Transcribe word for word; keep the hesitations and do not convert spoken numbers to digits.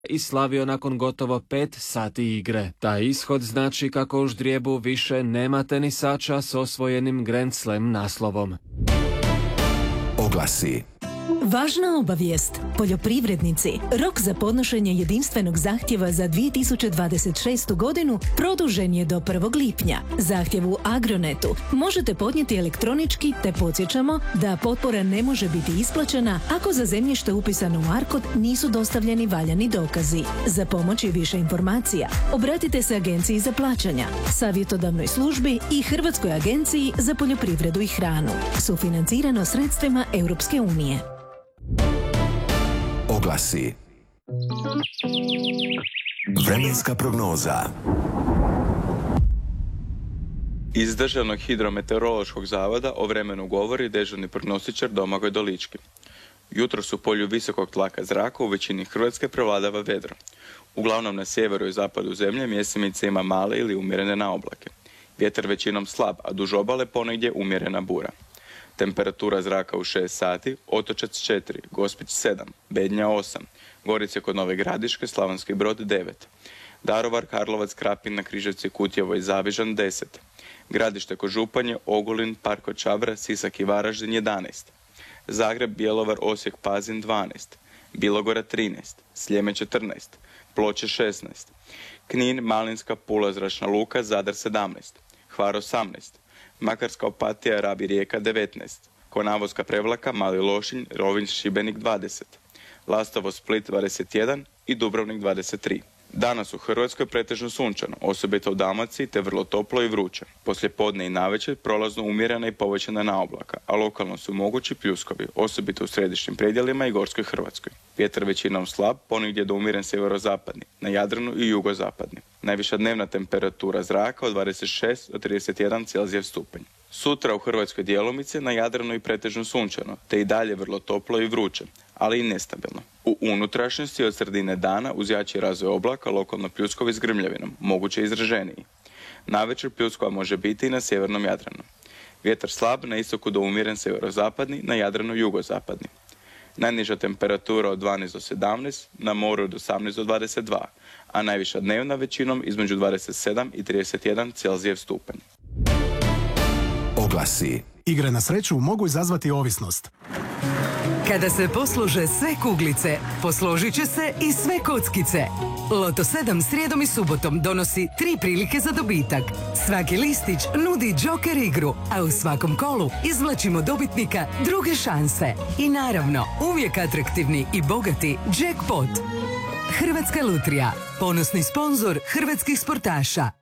i slavio nakon gotovo pet sati igre. Taj ishod znači kako u ždrijebu više nema tenisača s osvojenim Grand Slam naslovom. Oglasi. Važna obavijest. Poljoprivrednici. Rok za podnošenje jedinstvenog zahtjeva za dvije tisuće dvadeset šestu godinu produžen je do prvog lipnja. Zahtjev u Agronetu možete podnijeti elektronički, te podsjećamo da potpora ne može biti isplaćena ako za zemljište upisano u ARKOD nisu dostavljeni valjani dokazi. Za pomoć i više informacija obratite se Agenciji za plaćanja, savjetodavnoj službi i Hrvatskoj agenciji za poljoprivredu i hranu. Sufinancirano sredstvima Europske unije. Oglasi. Vremenska prognoza. Iz Državnog hidrometeorološkog zavoda o vremenu govori dežurni prognostičar Domagoj Dolički. Jutros u polju visokog tlaka zraka u većini Hrvatske prevladava vedro. Uglavnom na sjeveru i zapadu zemlje mjesemice ima male ili umjerene naoblake. Vjetar većinom slab, a duž obale ponegdje umjerena bura. Temperatura zraka u šest sati, Otočac četiri, Gospić sedam, Bednja osam, Gorice kod Nove Gradiške, Slavonski Brod devet, Daruvar, Karlovac, Krapina, Križevci, Kutjevo i Zavižan deset, Gradište kod Županje, Ogulin, Park kod Čabra, Sisak i Varaždin jedanaest, Zagreb, Bjelovar, Osijek, Pazin dvanaest, Bilogora trinaest, Sljeme četrnaest, Ploče šesnaest, Knin, Malinska, Pula, Zračna luka, Zadar sedamnaest, Hvar osamnaest, Makarska, Opatija, Rab i Rijeka devetnaest, Konavoska, Prevlaka, Mali Lošinj, Rovinj, Šibenik dvadeset, Lastovo, Split dvadeset jedan i Dubrovnik dvadeset tri. Danas u Hrvatskoj pretežno sunčano, osobito u Dalmaciji, te vrlo toplo i vruće. Poslije podne i navečer prolazno umjerena i povećana naoblaka, a lokalno su mogući pljuskovi, osobito u središnjim predjelima i gorskoj Hrvatskoj. Vjetar većinom slab, ponegdje do umjeren sjeverozapadni, na Jadranu i jugozapadni. Najviša dnevna temperatura zraka od dvadeset šest do trideset jedan Celzijev stupanj. Sutra u Hrvatskoj djelomice, na Jadranu i pretežno sunčano, te i dalje vrlo toplo i vruće, ali i nestabilno. U unutrašnjosti od sredine dana uz jači razvoj oblaka lokalno pljuskovi s grmljavinom, moguće izraženiji. Navečer pljuskova može biti i na sjevernom Jadranu. Vjetar slab, na istoku do umjeren sjeverozapadni, na Jadranu jugozapadni. Najniža temperatura od dvanaest do sedamnaest, na moru od osamnaest do dvadeset dva, a najviša dnevna većinom između dvadeset sedam i trideset jedan Celzijev stupanj. Oglasi. Igre na sreću mogu izazvati ovisnost. Kada se poslože sve kuglice, posložit će se i sve kockice. Loto sedam srijedom i subotom donosi tri prilike za dobitak. Svaki listić nudi džoker igru, a u svakom kolu izvlačimo dobitnika druge šanse. I naravno, uvijek atraktivni i bogati jackpot. Hrvatska lutrija, ponosni sponzor hrvatskih sportaša.